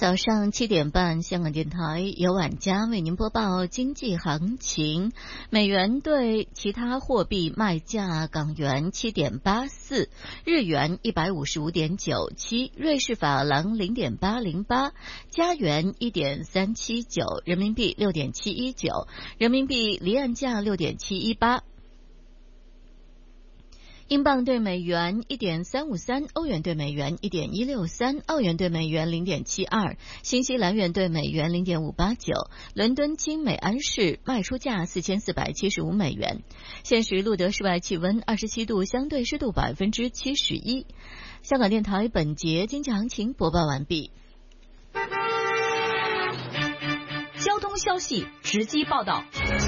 早上7点半，香港电台由晚家为您播报经济行情。美元对其他货币卖价：港元7.84，日元155.97，瑞士法郎0.808，加元1.379，人民币6.719，人民币离岸价6.718。英镑对美元1.353，欧元对美元1.163，澳元对美元0.72，新西兰元对美元0.589。伦敦金每安士卖出价4475美元。现时录得室外气温27度，相对湿度71%。香港电台本节经济行情播报完毕。 交通消息直击报道。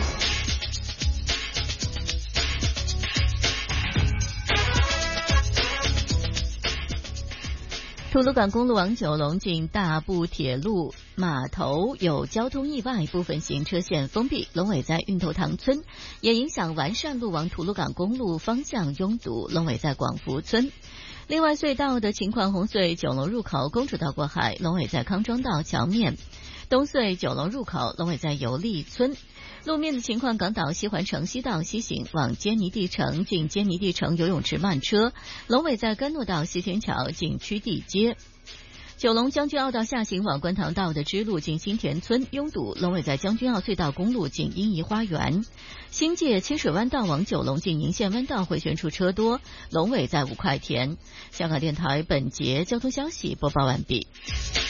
吐鲁港公路往九龙近大埔铁路码头有交通意外，部分行车线封闭。龙尾在运头塘村，也影响完善路往吐鲁港公路方向拥堵。龙尾在广福村。另外隧道的情况，红隧九龙入口公主道过海，龙尾在康庄道桥面；东隧九龙入口，龙尾在油丽村。路面的情况，港岛西环城西道西行往坚尼地城近坚尼地城游泳池慢车，龙尾在甘诺道西天桥近区地街。九龙将军澳道下行往观塘道的支路近新田村拥堵，龙尾在将军澳隧道公路近英怡花园。新界清水湾道往九龙近宁县湾道回旋处车多，龙尾在五块田。香港电台本节交通消息播报完毕。